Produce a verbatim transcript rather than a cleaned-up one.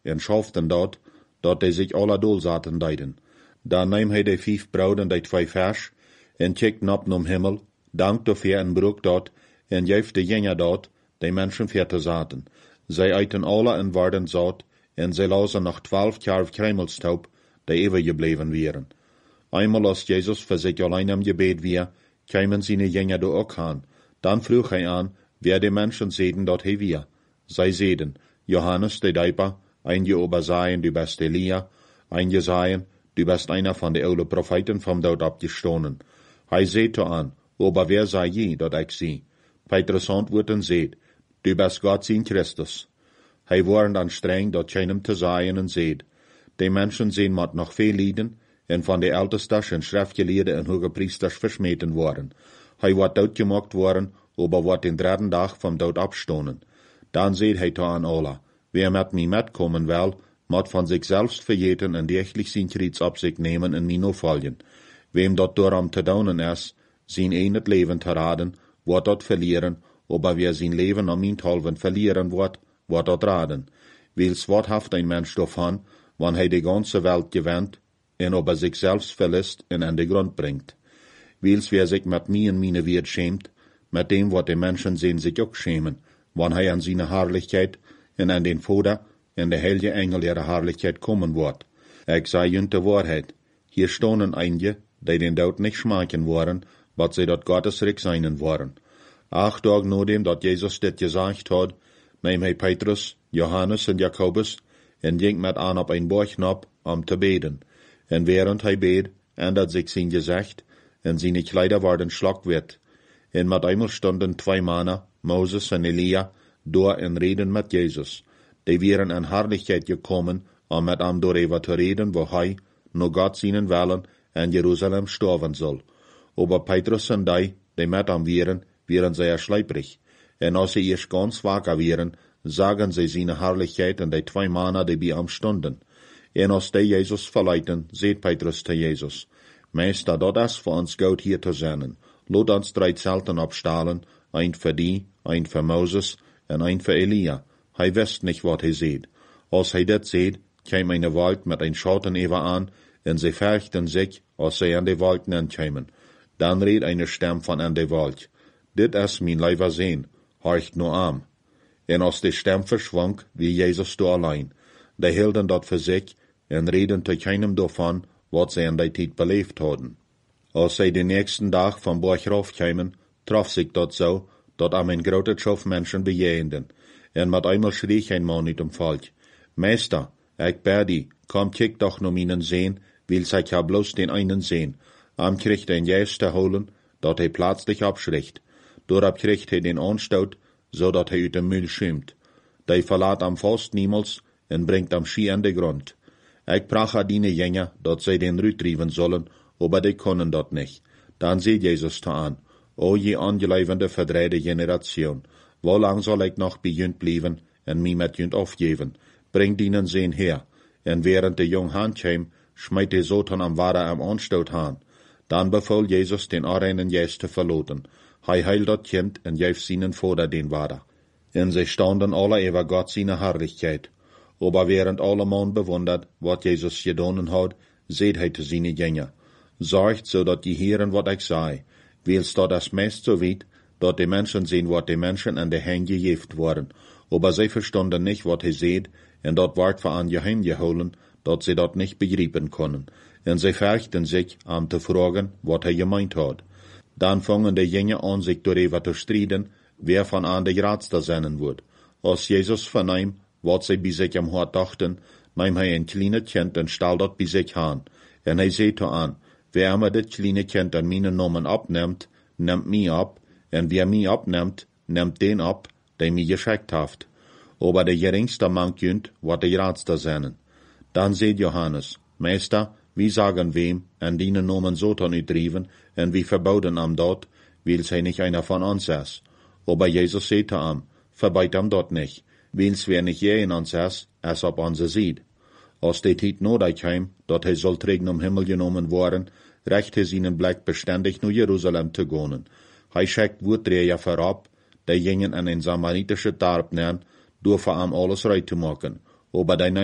en schoften dort, dat hij zich alle doel zaten deiden. Dan neemt hij de vijf brood en de twee vers, en kijkt nop naar hemel, dankt dafür en broek dat, en geeft de jengen dat, de mensen veertig zaten. Zij eten alle en werden zat, en zij lazen nog twaalf kjarf kremelstaup, die overgebleven waren. Eenmaal als Jezus voor zich alleen am gebed weer, kwamen zijn jengen door ook aan. Dan vroeg hij aan, wie de mensen zeiden dat hij weer. Zij zeiden, Johannes de Duyper, einige ober zeiden, du bist Elia, einige zeiden, du bist einer van de oude profeten van dood opgestonden. Hij zei to aan, ober wer zei je dat ik zie? Petrus antwoordt en zei, du bist God zijn Christus. Hij waren dan streng dat keinem te zeien en zei, de mensen zijn met nog veel lijden, en van de oudsters en schriftgeleerden en hoge priesters versmeten worden. Hij wordt doodgemaakt worden, ober wordt in derde dag van dood opstonden. Dan zei hij to aan alle, wie met mij metkomen wil, moet van zichzelf vergeten en dichtelijk zijn kruis op zich nemen en mij volgen. Wem dat door hem te doen is, zijn een het leven te raden, wordt dat verlieren, ober wie zijn leven om mijn halven verlieren wordt, wordt dat raden. Wils wat heeft een mens daarvan, wanneer hij de ganze wereld gewint, en ober zichzelf verliest en aan de grond brengt. Wils wie zich met mij en mijn woord schämt, met dem wat de mensen zijn zich ook schämen, wanneer hij aan zijn heerlijkheid en aan den Vader en de heilige engel ihre heerlijkheid komen wordt. Ik zei junt de waarheid, hier stonden einige, die den dood niet schmaken worden, wat zij dat Gottes rijk zijn worden. Acht dagen nadat dat Jezus dit gezegd had, neem hij Petrus, Johannes en Jacobus en ging met aan op een bergnop om te beden. En während hij bed, ändert zich zijn gezicht, en zijn kleider worden schlagwit. En met eenmaal stonden twee mannen, Moses en Elia, door en reden met Jezus. Die waren in herrlijkheid gekomen om met hem door te reden, waar hij, naar God zijn willen, in Jeruzalem sterven zal. Ober Petrus en die, die met hem waren, waren zeer slijperig. En als ze eerst ganz wakker waren, zagen zij zijn herrlijkheid en die twee mannen die bij hem stonden. En als die Jezus verleiden, zei Petrus te Jezus, Meester, dat is voor ons goed hier te zijn. Laat ons drie zelten opstalen, een voor die, een voor Moses en een voor Elia. Hij wist niet wat hij zei. Als hij dit zei, kwam een wolk met een schatten even aan, en zij verchten zich als zij aan de wolk aankwamen. Dan reed een stem van aan de wolk, dit is mijn lieve zoon, horcht nu aan. En als de stem verschwonk, wie Jezus door alleen. Die hielden dat voor zich, en reden te keinem daarvan, wat zij in die tijd beleefd hadden. Als zij de nächsten dag van bergaf kwamen, trof zich dat zo, dat aan een grote schof mensen bejegenden. En met eenmaal schreef een man uit hem volk, Meester, ik bid die, kom kijk toch naar mijn zoon, wils ik heb bloos den einen zoon. Am kreeg een juist te holen, dat hij plaatselijk opschrikt. Doorop kreeg hij den aanstoot, zodat hij uit de muil schuimt. Die verlaat hem vast niemals, en brengt hem schier aan de grond. Ik praat aan die jengen, dat zij den uitdrijven zullen, aber die kunnen dat niet. Dan zei Jezus te aan, o je ongelovende verdreide generation, hoe lang zal ik nog bij junt blijven en mij met junt afgeven? Breng dienen zijn her. En während de jong haan kwam, smijt de Satan am water am aanstoot haan. Dan beval Jezus den arenen juist te verlaten. Hij heilt dat kind en geeft zijn vader den water. En zij stonden alle over God zijn herrlijkheid. Aber während alle man bewondert wat Jezus gedaan had, zei hij te zijn jengen, zorgt zodat je heren wat ik zei, wils dat is meest zo weet, dat de mensen zien wat de mensen aan de hand gegeven worden, aber zij verstonden niet wat hij zei, en dat wordt voor aan geheim gehouden, dat ze dat niet begrijpen konden, en zij verchten zich om te vragen wat hij gemeend had. Dan vangen de jengen aan zich door te strijden, wie van aan de grootste zijn wordt. Als Jezus verneemt wat zij bij zich am hart dachten, neem hij een kleine kind en stel dat bij zich aan. En hij zei to aan, wie me dit kleine kind aan mijn namen opneemt, neemt mij op, en wie mij opneemt, neemt den op, die mij geschikt heeft. Aber de geringste man kunt wat de grootste zijn. Dan zei Johannes, Meester, wie sagen wem, en die namen Satan uitdrijven, en wie verboden hem dat, wils hij niet einer van ons is. Aber Jezus zei to hem, verbijd hem dat niet, wils wer niet jij in ons is, is op onze zied. Als de tijd nodig kwam, dat hij zal terug naar hemel genomen worden, recht hij zijn blik bestendig naar Jeruzalem te gaan. Hij schickt woordreeën voorop, die gingen in een Samaritische dorp neer, door voor hem alles right te maken. Aber die